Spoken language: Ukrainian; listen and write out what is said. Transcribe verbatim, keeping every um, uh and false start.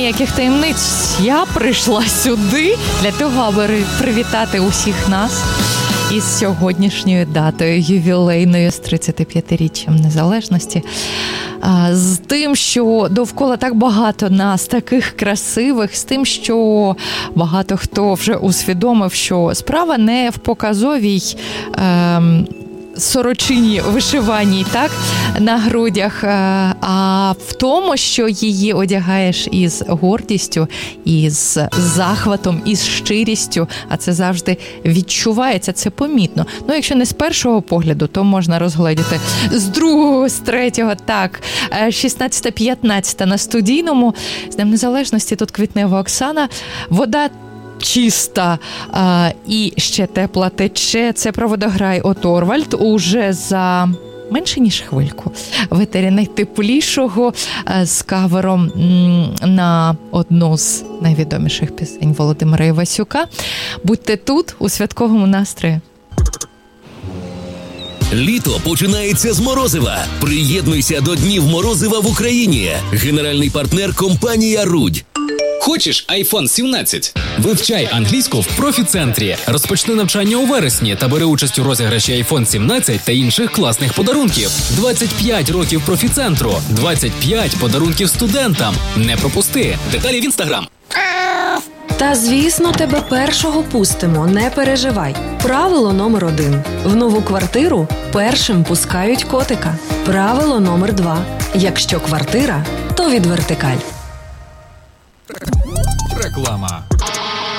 ніяких таємниць. Я прийшла сюди для того, аби привітати усіх нас із сьогоднішньою датою ювілейною з тридцятип'ятиріччям незалежності. З тим, що довкола так багато нас, таких красивих, з тим, що багато хто вже усвідомив, що справа не в показовій ем, сорочині вишиваній, так, на грудях, а в тому, що її одягаєш із гордістю, із захватом, із щирістю, а це завжди відчувається, це помітно. Ну, якщо не з першого погляду, то можна розгледіти з другого, з третього, так. шістнадцята п'ятнадцята на студійному. З Днем Незалежності тут Квітнева Оксана. Вода чиста а, і ще тепла тече. Це проводограй Оторвальд уже за менше ніж хвильку. В етері найтеплішого з кавером на одну з найвідоміших пісень Володимира Івасюка. Будьте тут у святковому настрої. Літо починається з морозива. Приєднуйся до Днів морозива в Україні. Генеральний партнер – компанія «Рудь». Хочеш айфон сімнадцять? Вивчай англійську в профі-центрі. Розпочни навчання у вересні та бери участь у розіграші айфон сімнадцять та інших класних подарунків. двадцять п'ять років профі-центру. двадцять п'ять подарунків студентам. Не пропусти. Деталі в інстаграм. Та, звісно, тебе першого пустимо, не переживай. Правило номер один. В нову квартиру першим пускають котика. Правило номер два. Якщо квартира, то від вертикаль. Реклама.